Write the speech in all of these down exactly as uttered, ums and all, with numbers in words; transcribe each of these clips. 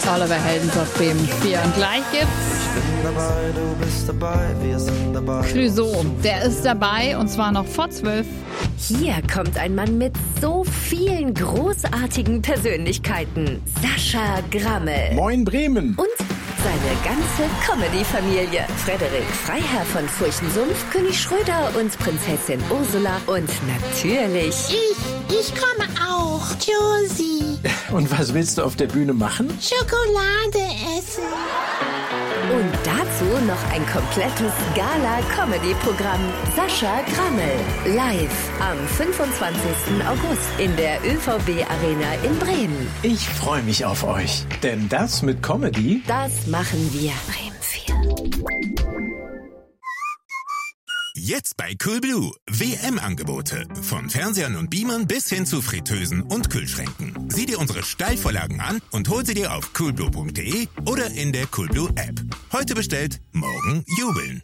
Oliver Heldensdorf Bremen vier. Und gleich gibt's Dabei, du bist dabei, wir sind dabei. Clouseau, der ist dabei und zwar noch vor zwölf. Hier kommt ein Mann mit so vielen großartigen Persönlichkeiten. Sascha Grammel. Moin Bremen. Und seine ganze Comedy-Familie. Frederik Freiherr von Furchensumpf, König Schröder und Prinzessin Ursula und natürlich... Ich, ich komme auch, Josie. Und was willst du auf der Bühne machen? Schokolade essen. Und dazu noch ein komplettes Gala-Comedy-Programm. Sascha Grammel. Live am fünfundzwanzigsten August in der ÖVB-Arena in Bremen. Ich freue mich auf euch. Denn das mit Comedy, das machen wir. Bremen vier. Jetzt bei Coolblue. W M-Angebote. Von Fernsehern und Beamern bis hin zu Fritteusen und Kühlschränken. Sieh dir unsere Steilvorlagen an und hol sie dir auf coolblue punkt de oder in der Coolblue-App. Heute bestellt, morgen jubeln.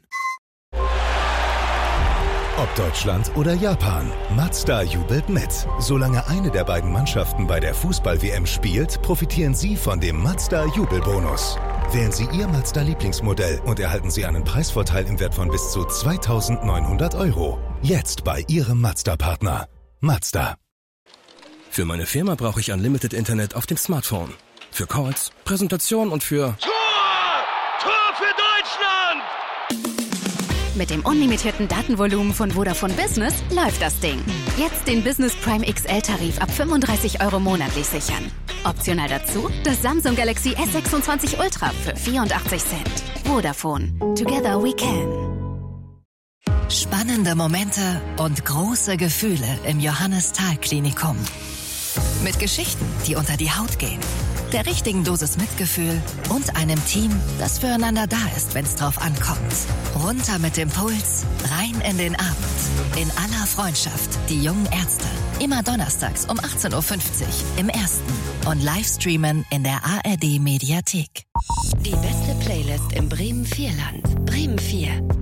Ob Deutschland oder Japan, Mazda jubelt mit. Solange eine der beiden Mannschaften bei der Fußball-W M spielt, profitieren Sie von dem Mazda-Jubelbonus. Wählen Sie Ihr Mazda-Lieblingsmodell und erhalten Sie einen Preisvorteil im Wert von bis zu zweitausendneunhundert Euro. Jetzt bei Ihrem Mazda-Partner. Mazda. Für meine Firma brauche ich Unlimited Internet auf dem Smartphone. Für Calls, Präsentation und für... Tor! Tor für Deutschland! Mit dem unlimitierten Datenvolumen von Vodafone Business läuft das Ding. Jetzt den Business Prime X L-Tarif ab fünfunddreißig Euro monatlich sichern. Optional dazu das Samsung Galaxy S sechsundzwanzig Ultra für vierundachtzig Cent. Vodafone. Together we can. Spannende Momente und große Gefühle im Johannes-Thal-Klinikum. Mit Geschichten, die unter die Haut gehen, der richtigen Dosis Mitgefühl und einem Team, das füreinander da ist, wenn es drauf ankommt. Runter mit dem Puls, rein in den Abend. In aller Freundschaft, die jungen Ärzte. Immer donnerstags um achtzehn Uhr fünfzig im Ersten und Livestreamen in der A R D Mediathek. Die beste Playlist im Bremen vier Land. Bremen vier.